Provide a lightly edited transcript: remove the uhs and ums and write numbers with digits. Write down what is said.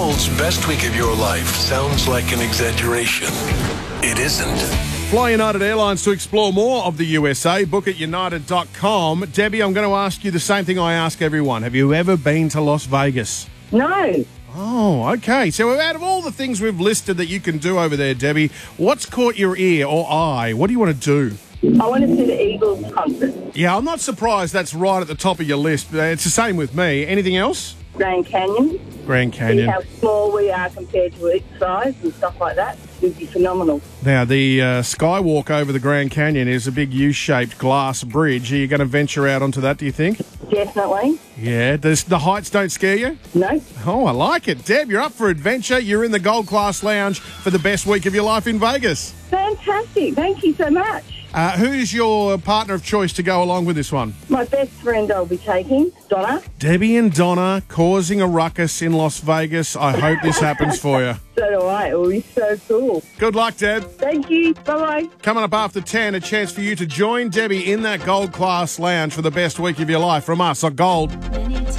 Gold's best week of your life sounds like an exaggeration. It isn't. Fly United Airlines to explore more of the USA. Book at united.com. Debbie, I'm going to ask you the same thing I ask everyone. Have you ever been to Las Vegas? No. Oh, okay. So out of all the things we've listed that you can do over there, Debbie, what's caught your ear or eye? What do you want to do? I want to see the Eagles concert. Yeah, I'm not surprised that's right at the top of your list. It's the same with me. Anything else? Grand Canyon. Grand See Canyon. how small we are compared to its size and stuff like that. It would be phenomenal. Now, the skywalk over the Grand Canyon is a big U-shaped glass bridge. Are you going to venture out onto that, do you think? Definitely. Yeah. The heights don't scare you? No. Oh, I like it. Deb, you're up for adventure. You're in the Gold Class Lounge for the best week of your life in Vegas. Fantastic. Thank you so much. Who's your partner of choice to go along with this one? My best friend I'll be taking, Donna. Debbie and Donna causing a ruckus in Las Vegas. I hope this happens for you. So do I. It will be so cool. Good luck, Deb. Thank you. Bye-bye. Coming up after 10, a chance for you to join Debbie in that Gold Class Lounge for the best week of your life from us on Gold.